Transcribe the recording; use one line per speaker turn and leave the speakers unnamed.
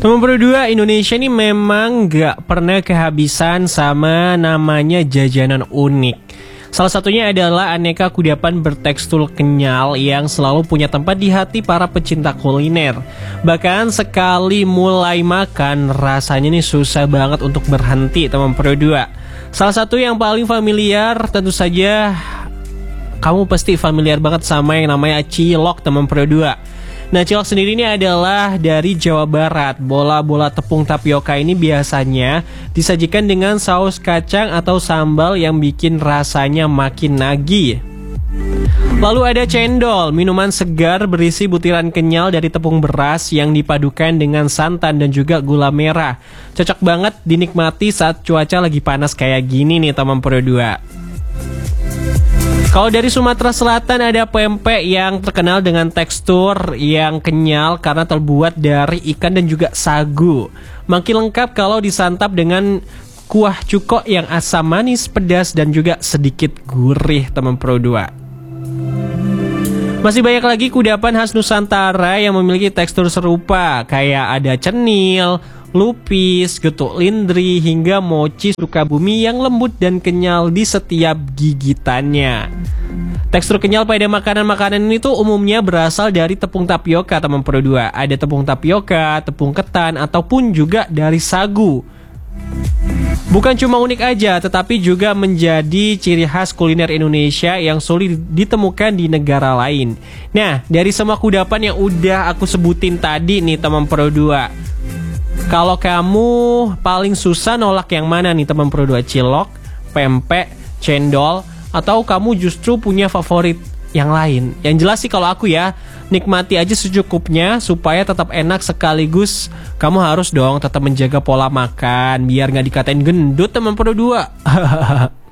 Teman berdua, Indonesia ini memang gak pernah kehabisan sama namanya jajanan unik. Salah satunya adalah aneka kudapan bertekstur kenyal yang selalu punya tempat di hati para pecinta kuliner. Bahkan sekali mulai makan, rasanya nih susah banget untuk berhenti, teman berdua. Salah satu yang paling familiar tentu saja kamu pasti familiar banget sama yang namanya cilok, teman berdua. Nah, cilok sendiri ini adalah dari Jawa Barat. Bola-bola tepung tapioka ini biasanya disajikan dengan saus kacang atau sambal yang bikin rasanya makin nagih. Lalu ada cendol, minuman segar berisi butiran kenyal dari tepung beras yang dipadukan dengan santan dan juga gula merah. Cocok banget dinikmati saat cuaca lagi panas kayak gini nih, teman berdua. Kalau dari Sumatera Selatan ada pempek yang terkenal dengan tekstur yang kenyal karena terbuat dari ikan dan juga sagu. Makin lengkap kalau disantap dengan kuah cuko yang asam manis, pedas dan juga sedikit gurih, teman berdua. Masih banyak lagi kudapan khas Nusantara yang memiliki tekstur serupa, kayak ada cenil, lupis, getuk lindri, hingga mochi Sukabumi yang lembut dan kenyal di setiap gigitannya. Tekstur kenyal pada makanan-makanan ini tuh umumnya berasal dari tepung tapioka, teman berdua. Ada tepung tapioka, tepung ketan, ataupun juga dari sagu. Bukan cuma unik aja, tetapi juga menjadi ciri khas kuliner Indonesia yang sulit ditemukan di negara lain. Nah, dari semua kudapan yang udah aku sebutin tadi nih, teman berdua, kalau kamu paling susah nolak yang mana nih, teman berdua? Cilok, pempek, cendol, atau kamu justru punya favorit yang lain? Yang jelas sih kalau aku ya, nikmati aja secukupnya supaya tetap enak, sekaligus kamu harus dong tetap menjaga pola makan biar nggak dikatain gendut, teman berdua.